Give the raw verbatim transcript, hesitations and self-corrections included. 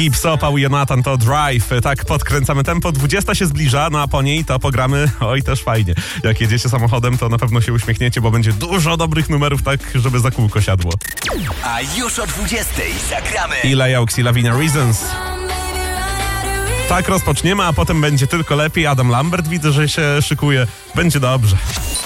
Ipsopa i Jonathan to Drive. Tak podkręcamy tempo. dwudziesta się zbliża, no a po niej to pogramy, oj też fajnie. Jak jedziecie samochodem, to na pewno się uśmiechniecie, bo będzie dużo dobrych numerów, tak żeby za kółko siadło. A już o dwudziestej zagramy Ila Yaux i Lavina Reasons. Tak rozpoczniemy, a potem będzie tylko lepiej. Adam Lambert widzę, że się szykuje. Będzie dobrze.